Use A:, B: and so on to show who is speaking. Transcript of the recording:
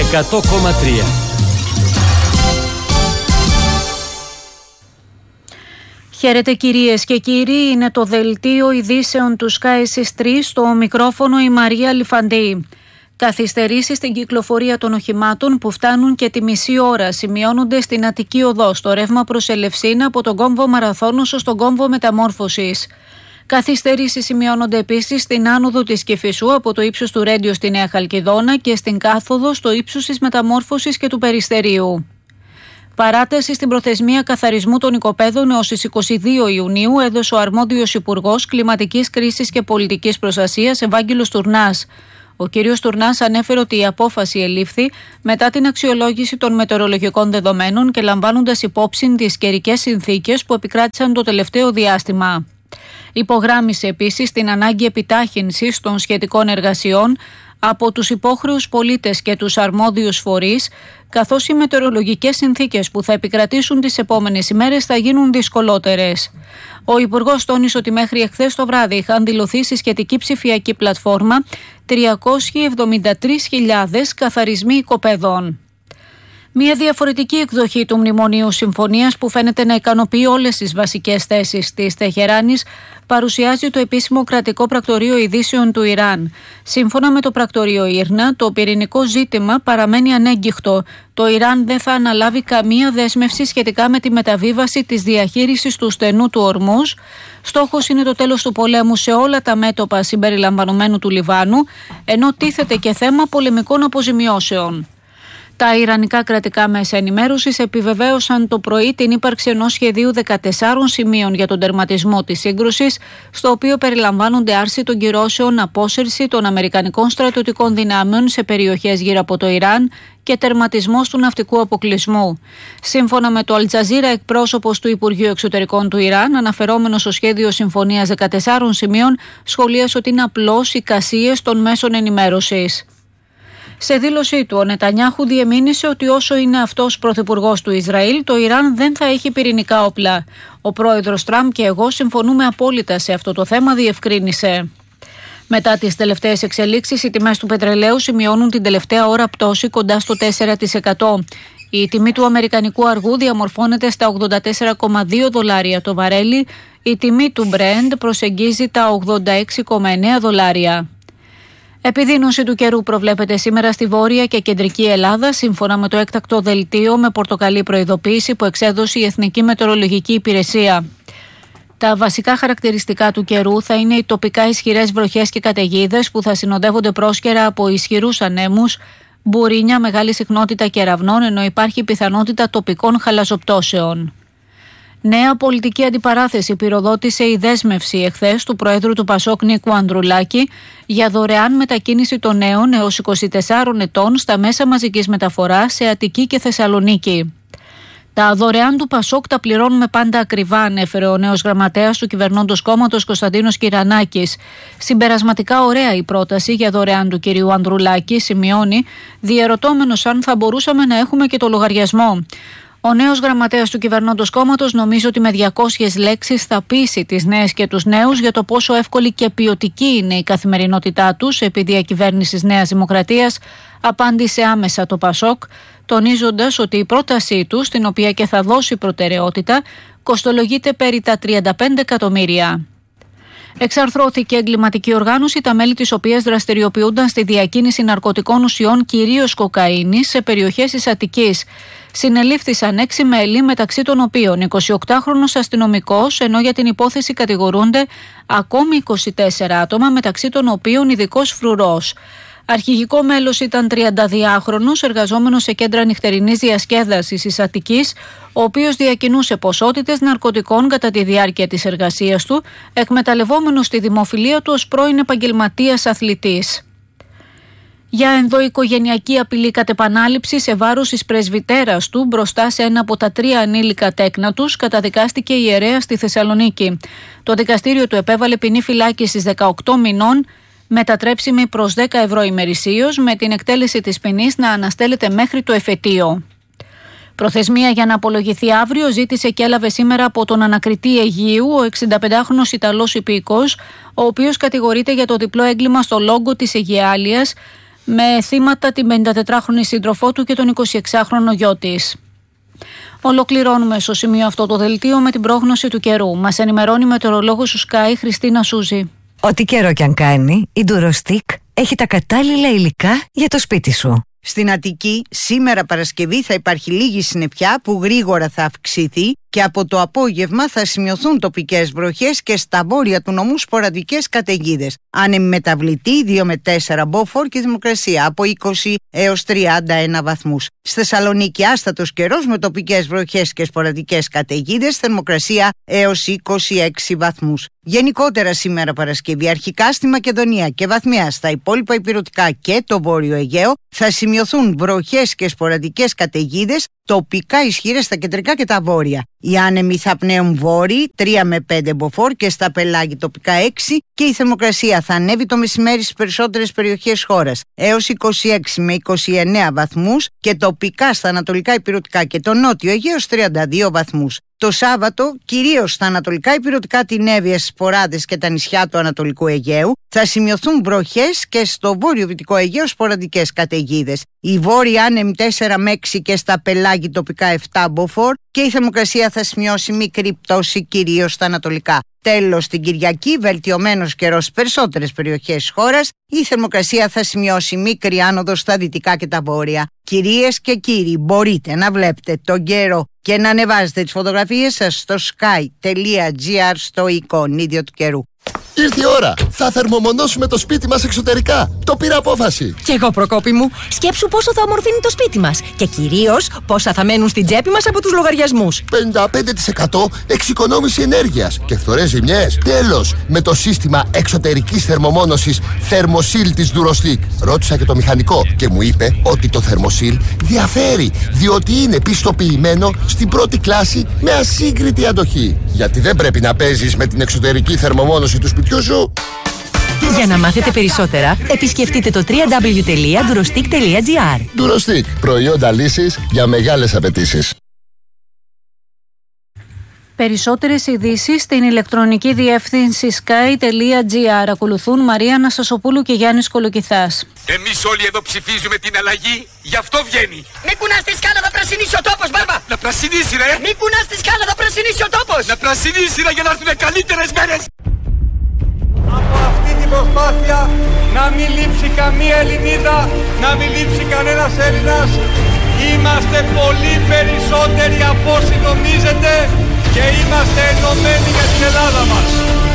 A: 100,3.
B: Χαίρετε κυρίες και κύριοι, είναι το δελτίο ειδήσεων του Sky 3, στο μικρόφωνο η Μαρία Λιφαντή. Καθυστερήσεις στην κυκλοφορία των οχημάτων που φτάνουν και τη μισή ώρα σημειώνονται στην Αττική Οδό, στο ρεύμα προς Ελευσίνα από τον κόμβο Μαραθώνος στον κόμβο Μεταμόρφωσης. Καθυστερήσεις σημειώνονται επίσης στην άνοδο της Κηφισού από το ύψος του Ρέντιο στη Νέα Χαλκιδόνα και στην κάθοδο στο ύψος της Μεταμόρφωσης και του Περιστερίου. Παράταση στην προθεσμία καθαρισμού των οικοπαίδων έως τις 22 Ιουνίου έδωσε ο αρμόδιος Υπουργός Κλιματικής Κρίσης και Πολιτικής Προστασίας Ευάγγελος Τουρνάς. Ο κ. Τουρνάς ανέφερε ότι η απόφαση ελήφθη μετά την αξιολόγηση των μετεωρολογικών δεδομένων και λαμβάνοντας υπόψη τις καιρικές συνθήκες που επικράτησαν το τελευταίο διάστημα. Υπογράμμισε επίσης την ανάγκη επιτάχυνσης των σχετικών εργασιών από τους υπόχρεους πολίτες και τους αρμόδιους φορείς, καθώς οι μετεωρολογικές συνθήκες που θα επικρατήσουν τις επόμενες ημέρες θα γίνουν δυσκολότερες. Ο Υπουργός τόνισε ότι μέχρι εχθές το βράδυ είχαν δηλωθεί στη σχετική ψηφιακή πλατφόρμα 373.000 καθαρισμοί οικοπαίδων. Μια διαφορετική εκδοχή του Μνημονίου Συμφωνίας που φαίνεται να ικανοποιεί όλες τις βασικές θέσεις της Τεχεράνης παρουσιάζει το επίσημο κρατικό πρακτορείο ειδήσεων του Ιράν. Σύμφωνα με το πρακτορείο Ήρνα, το πυρηνικό ζήτημα παραμένει ανέγκυχτο. Το Ιράν δεν θα αναλάβει καμία δέσμευση σχετικά με τη μεταβίβαση της διαχείρισης του στενού του Ορμούζ. Στόχος είναι το τέλος του πολέμου σε όλα τα μέτωπα συμπεριλαμβανομένου του Λιβάνου, ενώ τίθεται και θέμα πολεμικών αποζημιώσεων. Τα ιρανικά κρατικά μέσα ενημέρωσης επιβεβαίωσαν το πρωί την ύπαρξη ενός σχεδίου 14 σημείων για τον τερματισμό της σύγκρουσης, στο οποίο περιλαμβάνονται άρση των κυρώσεων, απόσυρση των αμερικανικών στρατιωτικών δυνάμεων σε περιοχές γύρω από το Ιράν και τερματισμός του ναυτικού αποκλεισμού. Σύμφωνα με το Αλτζαζίρα, εκπρόσωπος του Υπουργείου Εξωτερικών του Ιράν, αναφερόμενος στο σχέδιο συμφωνίας 14 σημείων, σχολίασε ότι είναι απλώς εικασίες των μέσων ενημέρωσης. Σε δήλωσή του, ο Νετανιάχου διεμήνυσε ότι όσο είναι αυτός πρωθυπουργός του Ισραήλ, το Ιράν δεν θα έχει πυρηνικά όπλα. Ο πρόεδρος Τραμπ και εγώ συμφωνούμε απόλυτα σε αυτό το θέμα, διευκρίνησε. Μετά τις τελευταίες εξελίξεις, οι τιμές του πετρελαίου σημειώνουν την τελευταία ώρα πτώση κοντά στο 4%. Η τιμή του αμερικανικού αργού διαμορφώνεται στα $84,2 το βαρέλι, η τιμή του Brent προσεγγίζει τα $86,9. Επιδείνωση του καιρού προβλέπεται σήμερα στη Βόρεια και Κεντρική Ελλάδα, σύμφωνα με το έκτακτο δελτίο με πορτοκαλί προειδοποίηση που εξέδωσε η Εθνική Μετεωρολογική Υπηρεσία. Τα βασικά χαρακτηριστικά του καιρού θα είναι οι τοπικά ισχυρές βροχές και καταιγίδες που θα συνοδεύονται πρόσκαιρα από ισχυρούς ανέμους, μπουρίνια, μεγάλη συχνότητα κεραυνών, ενώ υπάρχει πιθανότητα τοπικών χαλαζοπτώσεων. Νέα πολιτική αντιπαράθεση πυροδότησε η δέσμευση εχθές του Προέδρου του Πασόκ Νίκου Ανδρουλάκη για δωρεάν μετακίνηση των νέων έως 24 ετών στα μέσα μαζικής μεταφοράς σε Αττική και Θεσσαλονίκη. Τα δωρεάν του Πασόκ τα πληρώνουμε πάντα ακριβά, ανέφερε ο νέος γραμματέας του κυβερνώντος κόμματος Κωνσταντίνος Κυρανάκης. Συμπερασματικά ωραία η πρόταση για δωρεάν του κυρίου Ανδρουλάκη, σημειώνει, διερωτώμενος αν θα μπορούσαμε να έχουμε και το λογαριασμό. Ο νέος γραμματέας του κυβερνώντος κόμματος νομίζει ότι με 200 λέξεις θα πείσει τις νέες και τους νέους για το πόσο εύκολη και ποιοτική είναι η καθημερινότητά τους επί διακυβέρνησης Νέας Δημοκρατίας, απάντησε άμεσα το Πασόκ, τονίζοντας ότι η πρότασή του, στην οποία και θα δώσει προτεραιότητα, κοστολογείται περί τα 35 εκατομμύρια. Εξαρθρώθηκε εγκληματική οργάνωση, τα μέλη της οποίας δραστηριοποιούνταν στη διακίνηση ναρκωτικών ουσιών, κυρίως κοκαίνης, σε περιοχές της Αττικής. Συνελήφθησαν 6 μέλη, μεταξύ των οποίων 28χρονος αστυνομικός, ενώ για την υπόθεση κατηγορούνται ακόμη 24 άτομα, μεταξύ των οποίων ειδικός φρουρός. Αρχηγικό μέλος ήταν 32χρονος, εργαζόμενος σε κέντρα νυχτερινής διασκέδασης της Αττικής, ο οποίος διακινούσε ποσότητες ναρκωτικών κατά τη διάρκεια της εργασίας του, εκμεταλλευόμενος τη δημοφιλία του ως πρώην επαγγελματίας αθλητής. Για ενδοοικογενειακή απειλή κατ' επανάληψη σε βάρος της πρεσβυτέρας του μπροστά σε ένα από τα 3 ανήλικα τέκνα τους, καταδικάστηκε η ιερέα στη Θεσσαλονίκη. Το δικαστήριο του επέβαλε ποινή φυλάκισης 18 μηνών, μετατρέψιμη προς 10 ευρώ ημερησίως, με την εκτέλεση της ποινής να αναστέλλεται μέχρι το εφετείο. Προθεσμία για να απολογηθεί αύριο ζήτησε και έλαβε σήμερα από τον ανακριτή Αιγείου ο 65χρονος Ιταλός υπηκός, ο οποίος κατηγορείται για το διπλό έγκλημα στο Λόγκο της Αιγιάλειας, με θύματα την 54χρονη σύντροφό του και τον 26χρονο γιο της. Ολοκληρώνουμε στο σημείο αυτό το δελτίο με την πρόγνωση του καιρού. Μας ενημερώνει η μετεωρολόγος του Sky Χριστίνα Σούζη.
A: Ό,τι καιρό κι αν κάνει, η Durostick έχει τα κατάλληλα υλικά για το σπίτι σου.
C: Στην Αττική, σήμερα Παρασκευή θα υπάρχει λίγη συννεφιά που γρήγορα θα αυξηθεί και από το απόγευμα θα σημειωθούν τοπικές βροχές και στα βόρεια του νομού σποραδικές καταιγίδες. Άνεμη μεταβλητή 2 με 4 μποφόρ και θερμοκρασία από 20 έως 31 βαθμούς. Στη Θεσσαλονίκη άστατος καιρός με τοπικές βροχές και σποραδικές καταιγίδες, θερμοκρασία έως 26 βαθμούς. Γενικότερα σήμερα Παρασκευή, αρχικά στη Μακεδονία και βαθμιά στα υπόλοιπα ηπειρωτικά και το Βόρειο Αιγαίο θα σημειωθούν βροχές και σποραδικές καταιγίδες, τοπικά ισχυρές στα κεντρικά και τα βόρεια. Οι άνεμοι θα πνέουν βόρειοι 3 με 5 μποφόρ και στα πελάγη τοπικά 6 και η θερμοκρασία θα ανέβει το μεσημέρι στις περισσότερες περιοχές χώρας έως 26 με 29 βαθμούς και τοπικά στα ανατολικά ηπειρωτικά και το νότιο Αιγαίο 32 βαθμούς. Το Σάββατο, κυρίως στα ανατολικά ηπειρωτικά, την Εύβοια, Σποράδες και τα νησιά του Ανατολικού Αιγαίου, θα σημειωθούν βροχές και στο βόρειο-δυτικό Αιγαίο σποραδικές καταιγίδες. Οι βόρειοι άνεμοι 4 με 6 και στα πελάγη τοπικά 7 μποφόρ και η θερμοκρασία θα σημειώσει μικρή πτώση κυρίως στα ανατολικά. Τέλος, την Κυριακή, βελτιωμένος καιρός στις περισσότερες περιοχές της χώρας, η θερμοκρασία θα σημειώσει μικρή άνοδο στα δυτικά και τα βόρεια. Κυρίες και κύριοι, μπορείτε να βλέπετε τον καιρό και να ανεβάζετε τις φωτογραφίες σας στο sky.gr στο εικονίδιο του καιρού.
D: Ήρθε η ώρα! Θα θερμομονώσουμε το σπίτι μας εξωτερικά. Το πήρα απόφαση.
E: Κι εγώ, Προκόπη μου, σκέψου πόσο θα ομορφύνει το σπίτι μας. Και κυρίως πόσα θα μένουν στην τσέπη μας από τους λογαριασμούς.
D: 55% εξοικονόμηση ενέργειας και φθορές ζημιές. Τέλος, με το σύστημα εξωτερικής θερμομόνωσης Thermosil της Durostick. Ρώτησα και το μηχανικό και μου είπε ότι το Thermosil διαφέρει, διότι είναι πιστοποιημένο στην πρώτη κλάση με ασύγκριτη αντοχή. Γιατί δεν πρέπει να παίζεις με την εξωτερική θερμομόνωση του σπιτιού σου.
E: Για να μάθετε περισσότερα, επισκεφτείτε το www.durostick.gr.
D: Durostick, προϊόντα λύσης για μεγάλες απαιτήσεις.
B: Περισσότερες ειδήσεις στην ηλεκτρονική διεύθυνση sky.gr. Ακολουθούν Μαρία Αναστασοπούλου και Γιάννης Κολοκυθάς.
F: Εμείς όλοι εδώ ψηφίζουμε την αλλαγή, γι' αυτό βγαίνει.
G: Μη κουνάς τη σκάλα, θα πρασινίσει ο τόπος, μπάρμπα!
F: Να πρασινίσει, ρε!
G: Μη κουνάς τη σκάλα, θα πρασινίσει ο τόπος!
F: Να πρασινίσει, ρε, για να έρθουν καλύτερες μέρες!
H: Από αυτή την προσπάθεια να μην λείψει καμία Ελληνίδα, να μην λείψει κανένας Έλληνας, είμαστε πολύ περισσότεροι από όσοι νομίζετε και είμαστε ενωμένοι για την Ελλάδα μας.